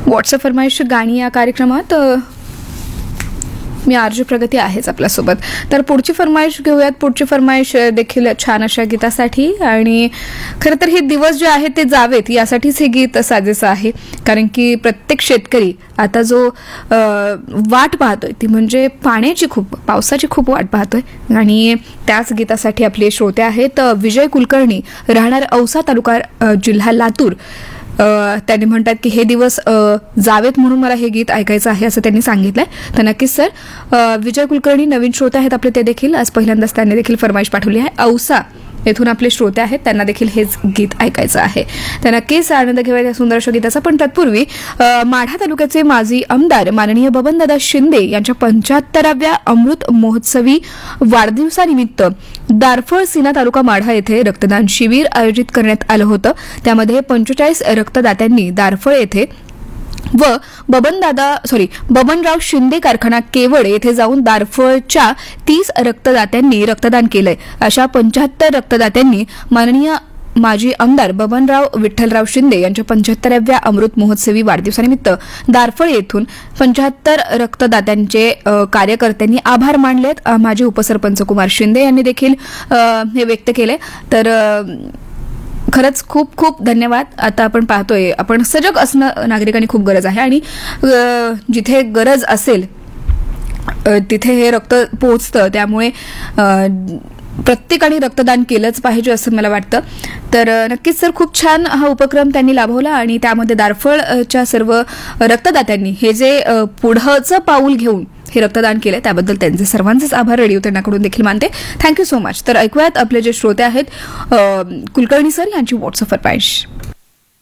WhatsApp फरमाईश गाणी या कार्यक्रमात मी आरजे प्रगती आहेच आपल्यासोबत. तर पुढची फरमाईश घेऊयात. पुढची फरमाईश देखील छान अशा गीतासाठी, आणि खरं तर हे दिवस जे आहेत ते जावेत यासाठीच हे गीत साजेसं आहे. कारण की प्रत्येक शेतकरी आता जो वाट पाहतोय ती म्हणजे पावसाची खूप वाट पाहतोय, आणि त्याच गीतासाठी आपले श्रोते आहेत विजय कुलकर्णी, राहणार औसा तालुका, जिल्हा लातूर. त्यांनी म्हणतात की हे दिवस जावेत म्हणून मला हे गीत ऐकायचं आहे असं त्यांनी सांगितलंय. तर नक्कीच सर, विजय कुलकर्णी नवीन श्रोते आहेत आपले, ते देखील आज पहिल्यांदाच त्यांनी देखील फरमाईश पाठवली आहे. औसा येथून आपले श्रोते आहेत, त्यांना देखील हेच गीत ऐकायचं आहे. तर नक्कीच आनंद घेऊया त्या सुंदर अशा गीताचा. पण तत्पूर्वी माढा तालुक्याचे माजी आमदार माननीय बबनदादा शिंदे यांच्या 75व्या अमृत महोत्सवी वाढदिवसानिमित्त दारफळ सीना तालुका माढा येथे रक्तदान शिबिर आयोजित करण्यात आलं होतं. त्यामध्ये 45 रक्तदात्यांनी दारफळ येथे व बबनराव शिंदे कारखाना केवड येथे जाऊन दारफळच्या 30 रक्तदात्यांनी रक्तदान केलंय. अशा 75 रक्तदात्यांनी माननीय माजी आमदार बबनराव विठ्ठलराव शिंदे यांच्या 75व्या अमृत महोत्सवी वाढदिवसानिमित्त दारफळ येथून 75 रक्तदात्यांचे कार्यकर्त्यांनी आभार मानलेत. माजी उपसरपंच कुमार शिंदे यांनी देखील हे व्यक्त केले. तर खरंच खूप खूप धन्यवाद. आता आपण पाहतोय, आपण सजग असणं नागरिकांनी खूप गरज आहे, आणि जिथे गरज असेल तिथे हे रक्त पोहोचतं. त्यामुळे प्रत्येकाने रक्तदान केलंच पाहिजे असं मला वाटतं. तर नक्कीच सर, खूप छान हा उपक्रम त्यांनी लाभवला, आणि त्यामध्ये दारफळच्या सर्व रक्तदात्यांनी हे जे पुढचं पाऊल घेऊन हे रक्तदान केलं त्याबद्दल त्यांचे सर्वांचेच आभार रेडिओ त्यांच्याकडून देखील मानते. Thank you so much. तर ऐकूयात आपले जे श्रोते आहेत कुलकर्णी सर यांची व्हॉट्सअप फरमाईश.